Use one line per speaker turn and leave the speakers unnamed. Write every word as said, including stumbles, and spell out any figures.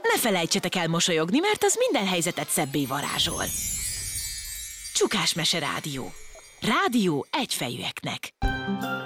Ne felejtsetek el mosolyogni, mert az minden helyzetet szebbé varázsol. Csukás Mese Rádió. Rádió egyfejűeknek.